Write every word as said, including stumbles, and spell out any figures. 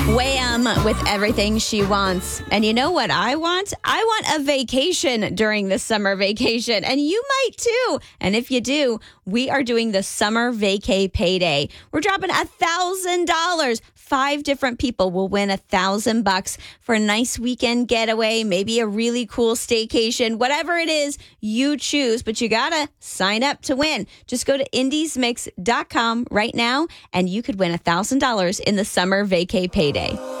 Wham with everything she wants. And you know what I want? I want a vacation during the summer vacation. And you might too. And if you do, we are doing the Summer Vacay Payday. We're dropping a thousand dollars. Five different people will win a thousand bucks for a nice weekend getaway, maybe a really cool staycation, whatever it is you choose. But you gotta sign up to win. Just go to indies mix dot com right now, and you could win a thousand dollars in the Summer Vacay Payday.